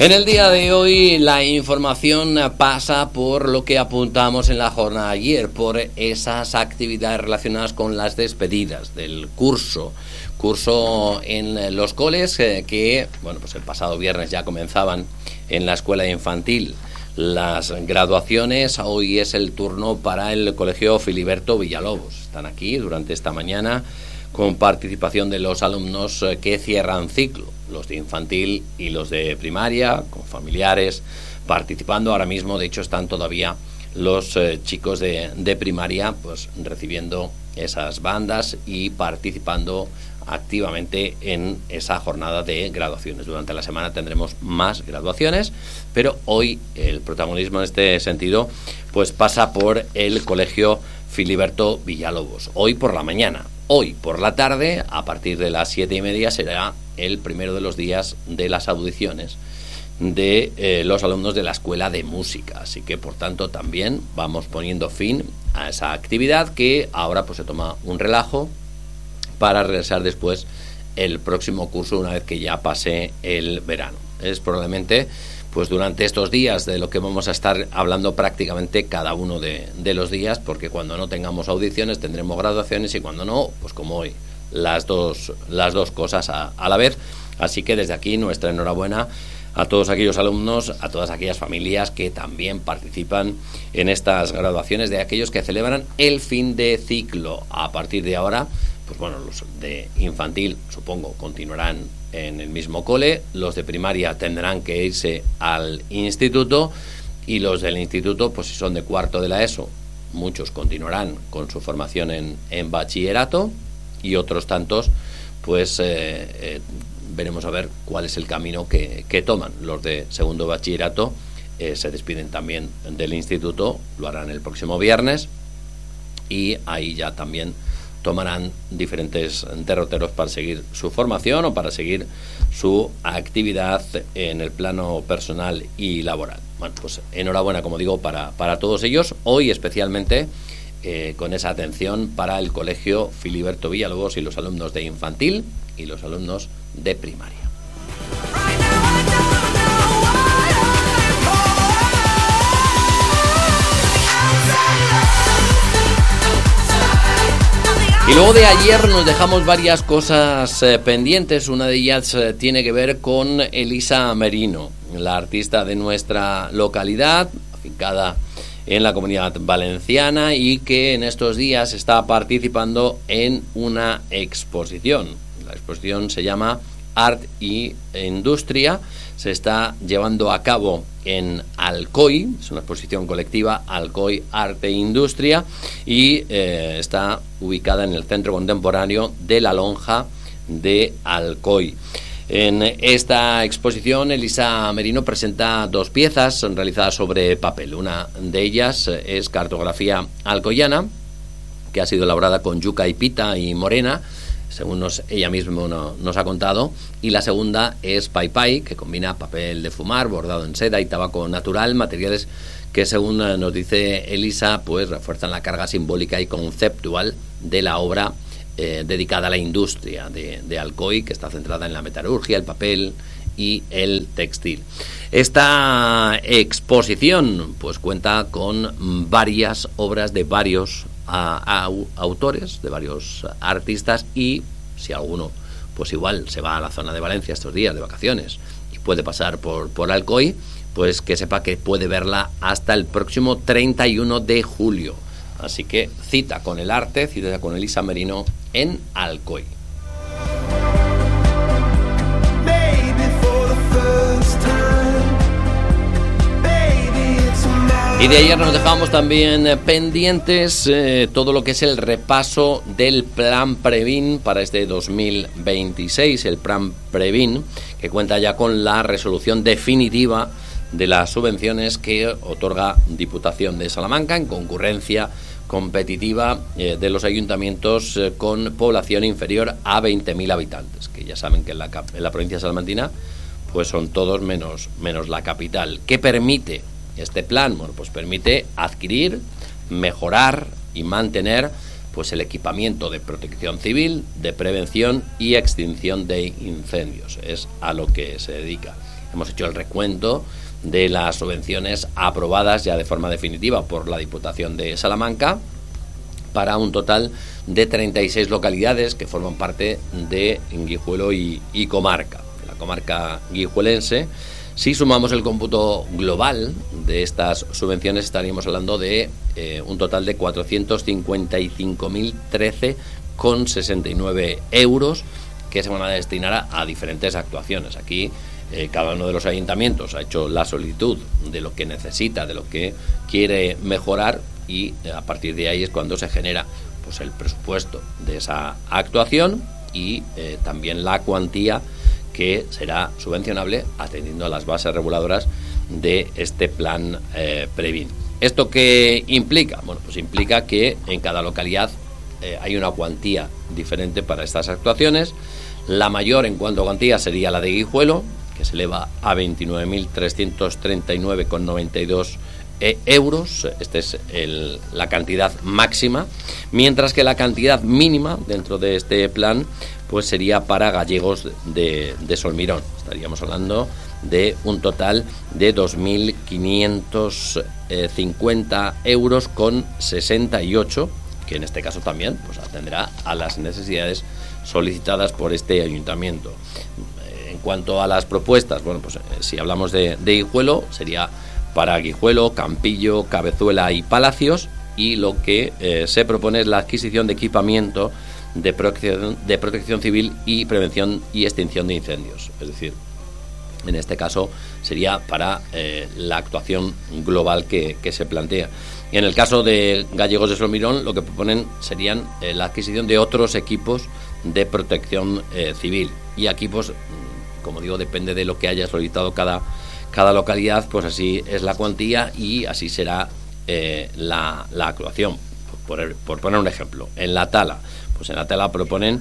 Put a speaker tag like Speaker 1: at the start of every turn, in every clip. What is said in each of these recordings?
Speaker 1: En el día de hoy la información pasa por lo que apuntamos en la jornada de ayer, por esas actividades relacionadas con las despedidas del curso en los coles que, bueno, pues el pasado viernes ya comenzaban en la escuela infantil las graduaciones. Hoy es el turno para el Colegio Filiberto Villalobos. Están aquí durante esta mañana con participación de los alumnos que cierran ciclo, los de infantil y los de primaria, con familiares participando. Ahora mismo, de hecho, están todavía los chicos de primaria pues recibiendo esas bandas y participando activamente en esa jornada de graduaciones. Durante la semana tendremos más graduaciones, pero hoy el protagonismo en este sentido pues pasa por el Colegio Filiberto Villalobos. Hoy por la mañana. Hoy por la tarde, a partir de las 7:30, será el primero de los días de las audiciones de los alumnos de la Escuela de Música. Así que, por tanto, también vamos poniendo fin a esa actividad que ahora pues se toma un relajo para regresar después el próximo curso una vez que ya pase el verano. Es probablemente pues durante estos días de lo que vamos a estar hablando prácticamente cada uno de los días, porque cuando no tengamos audiciones tendremos graduaciones y cuando no, pues como hoy, las dos cosas a la vez. Así que desde aquí nuestra enhorabuena a todos aquellos alumnos, a todas aquellas familias que también participan en estas graduaciones, de aquellos que celebran el fin de ciclo. A partir de ahora, pues bueno, los de infantil supongo continuarán en el mismo cole, los de primaria tendrán que irse al instituto y los del instituto, pues si son de cuarto de la ESO, muchos continuarán con su formación en bachillerato y otros tantos pues veremos a ver cuál es el camino que toman. Los de segundo bachillerato se despiden también del instituto, lo harán el próximo viernes y ahí ya también tomarán diferentes derroteros para seguir su formación o para seguir su actividad en el plano personal y laboral. Bueno, pues enhorabuena, como digo, para todos ellos. Hoy especialmente con esa atención para el Colegio Filiberto Villalobos y los alumnos de infantil y los alumnos de primaria. Y luego de ayer nos dejamos varias cosas pendientes. Una de ellas tiene que ver con Elisa Merino, la artista de nuestra localidad, afincada en la Comunidad Valenciana y que en estos días está participando en una exposición. La exposición se llama Art y Industria. Se está llevando a cabo en Alcoy, es una exposición colectiva, Alcoy Arte e Industria, y está ubicada en el Centro Contemporáneo de la Lonja de Alcoy. En esta exposición, Elisa Merino presenta dos piezas realizadas sobre papel. Una de ellas es Cartografía Alcoyana, que ha sido elaborada con yuca y pita y morena, según ella misma nos ha contado, y la segunda es Pai Pai, que combina papel de fumar, bordado en seda y tabaco natural, materiales que, según nos dice Elisa, pues refuerzan la carga simbólica y conceptual de la obra dedicada a la industria de Alcoy, que está centrada en la metalurgia, el papel y el textil. Esta exposición pues cuenta con varias obras de varios autores, de varios artistas, y si alguno pues igual se va a la zona de Valencia estos días de vacaciones y puede pasar por Alcoy, pues que sepa que puede verla hasta el próximo 31 de julio. Así que cita con el arte, cita con Elisa Merino en Alcoy. Y de ayer nos dejamos también pendientes todo lo que es el repaso del Plan Previn para este 2026, el Plan Previn, que cuenta ya con la resolución definitiva de las subvenciones que otorga Diputación de Salamanca en concurrencia competitiva de los ayuntamientos con población inferior a 20.000 habitantes, que ya saben que en la provincia salmantina pues son todos menos la capital. ¿Qué permite este plan? Bueno, pues permite adquirir, mejorar y mantener pues el equipamiento de protección civil, de prevención y extinción de incendios. Es a lo que se dedica. hemos hecho el recuento de las subvenciones aprobadas ya de forma definitiva por la Diputación de Salamanca para un total de 36 localidades que forman parte de Guijuelo y comarca, la comarca guijuelense. Si sumamos el cómputo global de estas subvenciones, estaríamos hablando de un total de 455.013,69 euros que se van a destinar a diferentes actuaciones. Aquí cada uno de los ayuntamientos ha hecho la solicitud de lo que necesita, de lo que quiere mejorar, y a partir de ahí es cuando se genera pues el presupuesto de esa actuación y también la cuantía que será subvencionable atendiendo a las bases reguladoras de este plan Previn. ¿Esto qué implica? Bueno, pues implica que en cada localidad hay una cuantía diferente para estas actuaciones. La mayor en cuanto a cuantía sería la de Guijuelo, que se eleva a 29.339,92 euros. Esta es la cantidad máxima, mientras que la cantidad mínima dentro de este plan pues sería para Gallegos de Solmirón. Estaríamos hablando de un total de 2.550 euros con 68, que en este caso también pues atenderá a las necesidades solicitadas por este ayuntamiento. En cuanto a las propuestas, bueno, pues si hablamos de Guijuelo, sería para Guijuelo, Campillo, Cabezuela y Palacios, y lo que se propone es la adquisición de equipamiento de protección civil y prevención y extinción de incendios. Es decir, en este caso sería para la actuación global que se plantea. Y en el caso de Gallegos de Solmirón, lo que proponen serían la adquisición de otros equipos de protección civil. Y aquí, pues, como digo, depende de lo que haya solicitado cada localidad, pues así es la cuantía y así será la actuación. Por poner un ejemplo, en La Tala, pues en La Tala proponen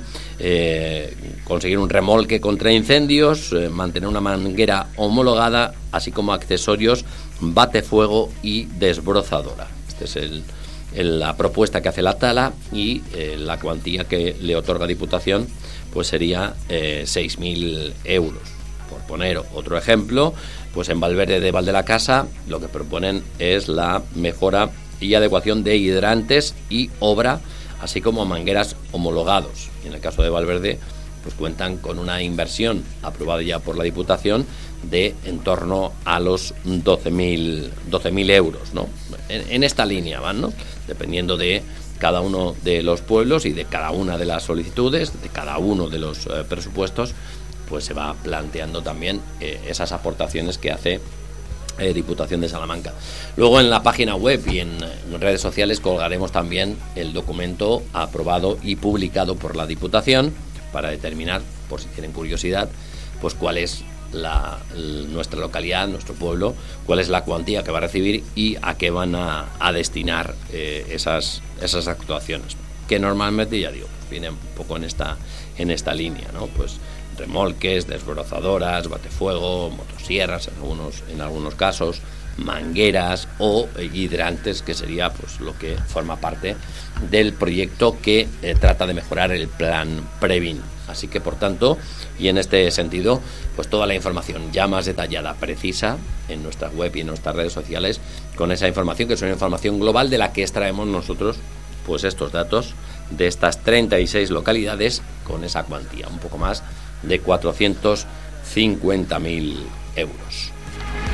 Speaker 1: conseguir un remolque contra incendios, mantener una manguera homologada, así como accesorios, batefuego y desbrozadora. Esta es la propuesta que hace La Tala, y la cuantía que le otorga Diputación pues sería 6.000 euros. Por poner otro ejemplo, pues en Valverde de Valdelacasa lo que proponen es la mejora y adecuación de hidrantes y obra, así como mangueras homologados. Y en el caso de Valverde, pues cuentan con una inversión aprobada ya por la Diputación de en torno a los 12.000 euros, ¿no? En esta línea van, ¿no? Dependiendo de cada uno de los pueblos y de cada una de las solicitudes, de cada uno de los presupuestos, pues se va planteando también esas aportaciones que hace Diputación de Salamanca. Luego en la página web y en redes sociales colgaremos también el documento aprobado y publicado por la Diputación para determinar, por si tienen curiosidad, pues cuál es nuestra localidad, nuestro pueblo, cuál es la cuantía que va a recibir y a qué van a destinar esas actuaciones, que normalmente, ya digo, vienen un poco en esta línea, ¿no? Pues remolques, desbrozadoras, batefuego, motosierras en algunos casos, mangueras o hidrantes, que sería pues lo que forma parte del proyecto que trata de mejorar el plan Previn. Así que, por tanto, y en este sentido, pues toda la información ya más detallada, precisa, en nuestra web y en nuestras redes sociales, con esa información, que es una información global de la que extraemos nosotros pues estos datos de estas 36 localidades con esa cuantía, un poco más de 450.000 euros.